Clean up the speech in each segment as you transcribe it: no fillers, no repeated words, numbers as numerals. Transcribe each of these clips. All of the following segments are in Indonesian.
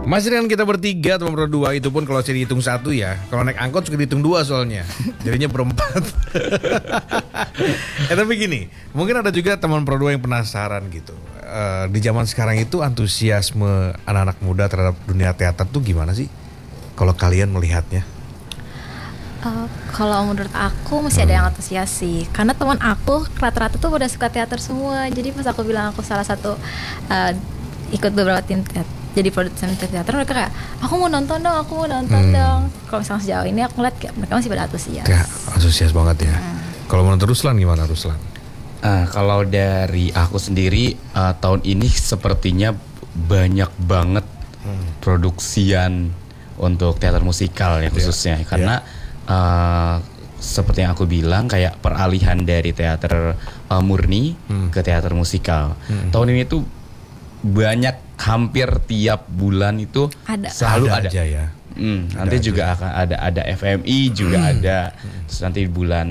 Masih dengan kita bertiga teman berdua, itu pun kalau saya dihitung satu ya. Kalau naik angkot suka dihitung dua soalnya. Jadinya berempat. Tapi gini, mungkin ada juga teman berdua yang penasaran gitu. Di zaman sekarang itu antusiasme anak-anak muda terhadap dunia teater tuh gimana sih? Kalau kalian melihatnya? Kalau menurut aku masih ada yang antusias sih. Karena teman aku rata-rata tuh udah suka teater semua. Jadi pas aku bilang aku salah satu ikut beberapa tim teater, jadi produsen teater, mereka kayak aku mau nonton dong. Kalau misalnya sejauh ini aku ngeliat kayak mereka masih pada antusias. Ya, antusias banget ya. Kalau menurut Ruslan gimana Ruslan? Kalau dari aku sendiri tahun ini sepertinya banyak banget produksian untuk teater musikal ya khususnya karena seperti yang aku bilang kayak peralihan dari teater murni ke teater musikal. Tahun ini tuh banyak, hampir tiap bulan itu selalu ada aja ya. Nanti aja. Juga akan ada FMI juga ada. Terus nanti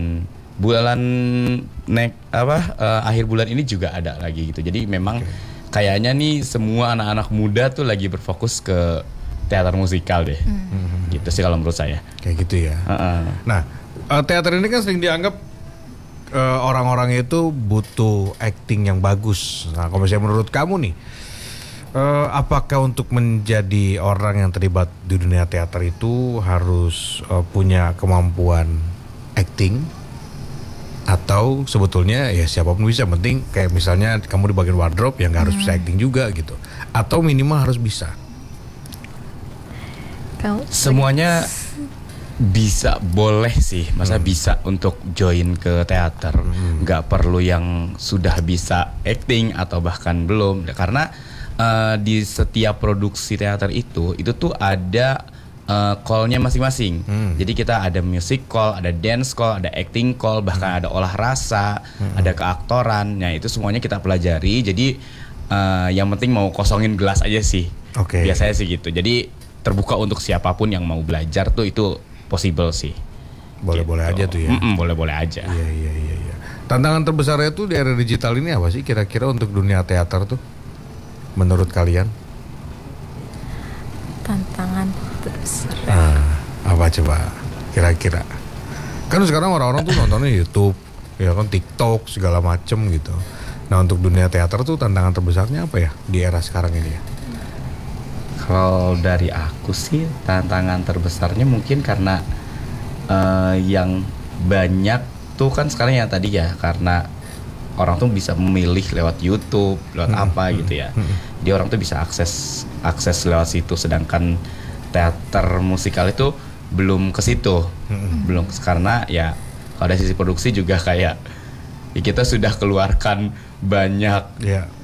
akhir bulan ini juga ada lagi gitu. Jadi memang kayaknya nih semua anak-anak muda tuh lagi berfokus ke teater musikal deh. Gitu sih kalau menurut saya. Kayak gitu ya. Nah, teater ini kan sering dianggap orang-orang itu butuh acting yang bagus. Nah, kalau misalnya menurut kamu nih, apakah untuk menjadi orang yang terlibat di dunia teater itu harus punya kemampuan acting? Atau sebetulnya ya siapapun bisa, penting kayak misalnya kamu di bagian wardrobe yang gak harus bisa acting juga gitu. Atau minimal harus bisa? Semuanya bisa, boleh sih. Masa bisa untuk join ke teater. Gak perlu yang sudah bisa acting atau bahkan belum. Karena di setiap produksi teater itu tuh ada call-nya masing-masing. Jadi kita ada music call, ada dance call, ada acting call, bahkan ada olah rasa, ada keaktoran. Nah itu semuanya kita pelajari. Jadi yang penting mau kosongin gelas aja sih. Biasanya sih gitu. Jadi terbuka untuk siapapun yang mau belajar tuh, itu possible sih. Boleh-boleh gitu aja tuh ya. Boleh-boleh aja. Iya. Tantangan terbesarnya tuh di era digital ini apa sih kira-kira untuk dunia teater tuh? Menurut kalian? Tantangan terbesar. Apa coba kira-kira? Kan sekarang orang-orang tuh nontonnya YouTube, ya kan TikTok segala macem gitu. Nah untuk dunia teater tuh tantangan terbesarnya apa ya di era sekarang ini ya? Kalau dari aku sih tantangan terbesarnya mungkin karena yang banyak tuh kan sekarang yang tadi ya, karena orang tuh bisa memilih lewat YouTube, lewat apa gitu ya. Jadi orang tuh bisa akses lewat situ, sedangkan teater musikal itu belum ke situ. Belum, karena ya kalau dari sisi produksi juga kayak ya kita sudah keluarkan banyak